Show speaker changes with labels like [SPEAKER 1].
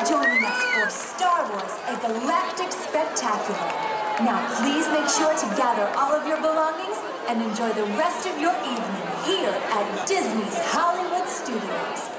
[SPEAKER 1] joining us for Star Wars: A Galactic Spectacular. Now, please make sure to gather all of your belongings and enjoy the rest of your evening here at Disney's Hollywood Studios.